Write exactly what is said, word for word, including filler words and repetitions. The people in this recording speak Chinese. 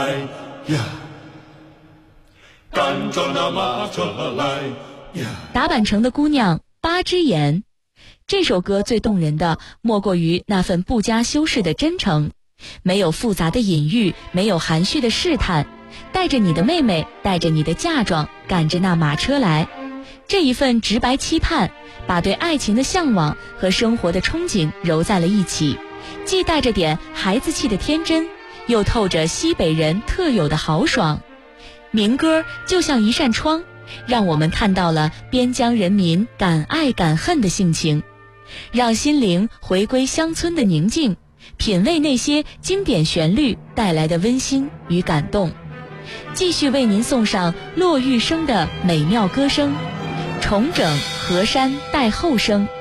呀，赶着那马车来呀。 打板城的姑娘八只眼，这首歌最动人的莫过于那份不加修饰的真诚，没有复杂的隐喻，没有含蓄的试探，带着你的妹妹，带着你的嫁妆，赶着那马车来。这一份直白期盼，把对爱情的向往和生活的憧憬揉在了一起，既带着点孩子气的天真，又透着西北人特有的豪爽。民歌就像一扇窗，让我们看到了边疆人民敢爱敢恨的性情，让心灵回归乡村的宁静，品味那些经典旋律带来的温馨与感动。继续为您送上骆玉笙的美妙歌声，重整河山待后生。